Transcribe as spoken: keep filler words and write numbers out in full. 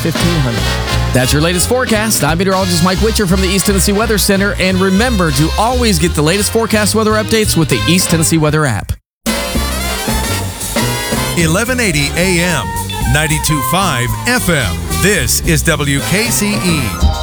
fifteen hundred. That's your latest forecast. I'm meteorologist Mike Witcher from the East Tennessee Weather Center. And remember to always get the latest forecast weather updates with the East Tennessee Weather app. eleven eighty A M, ninety-two point five F M. This is W K C E.